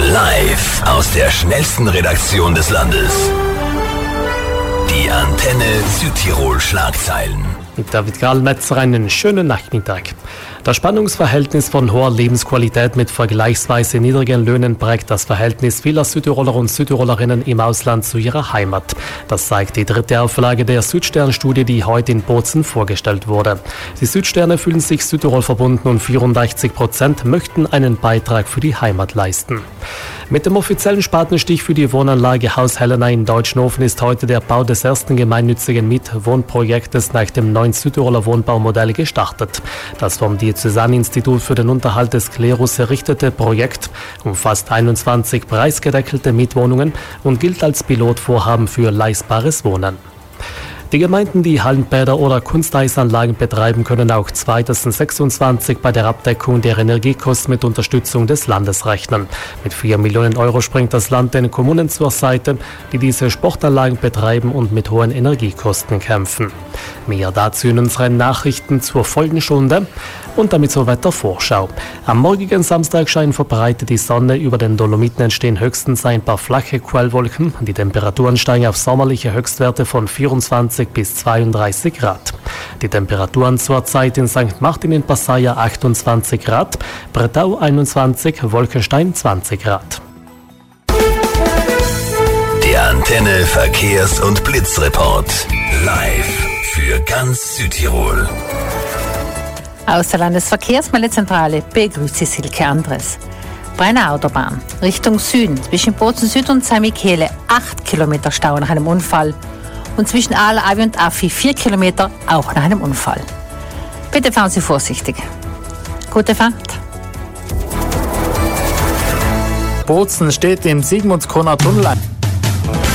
Live aus der schnellsten Redaktion des Landes. Die Antenne Südtirol Schlagzeilen. Mit David Gallmetzer einen schönen Nachmittag. Das Spannungsverhältnis von hoher Lebensqualität mit vergleichsweise niedrigen Löhnen prägt das Verhältnis vieler Südtiroler und Südtirolerinnen im Ausland zu ihrer Heimat. Das zeigt die 3. Auflage der Südstern-Studie, die heute in Bozen vorgestellt wurde. Die Südsterne fühlen sich Südtirol verbunden und 84% möchten einen Beitrag für die Heimat leisten. Mit dem offiziellen Spatenstich für die Wohnanlage Haus Helena in Deutschenhofen ist heute der Bau des ersten gemeinnützigen Mietwohnprojektes nach dem neuen Südtiroler Wohnbaumodell gestartet. Das vom Diözesaninstitut für den Unterhalt des Klerus errichtete Projekt umfasst 21 preisgedeckelte Mietwohnungen und gilt als Pilotvorhaben für leistbares Wohnen. Die Gemeinden, die Hallenbäder oder Kunsteisanlagen betreiben, können auch 2026 bei der Abdeckung der Energiekosten mit Unterstützung des Landes rechnen. Mit 4 Millionen Euro springt das Land den Kommunen zur Seite, die diese Sportanlagen betreiben und mit hohen Energiekosten kämpfen. Mehr dazu in unseren Nachrichten zur Folgenstunde und damit zur Wettervorschau. Am morgigen Samstag scheint verbreitet die Sonne. Über den Dolomiten entstehen höchstens ein paar flache Quellwolken. Die Temperaturen steigen auf sommerliche Höchstwerte von 24 bis 32 Grad. Die Temperaturen zurzeit in St. Martin in Passaia 28 Grad, Bretau 21, Wolkenstein 20 Grad. Der Antenne Verkehrs- und Blitzreport. Live für ganz Südtirol. Aus der Landesverkehrsmeldezentrale begrüßt Sie Silke Andres. Brenner Autobahn, Richtung Süden, zwischen Bozen Süd und St. Michele 8 Kilometer Stau nach einem Unfall und zwischen Aal-Avi und Affi 4 Kilometer auch nach einem Unfall. Bitte fahren Sie vorsichtig. Gute Fahrt. Bozen steht im Sigmundskroner Tunnel.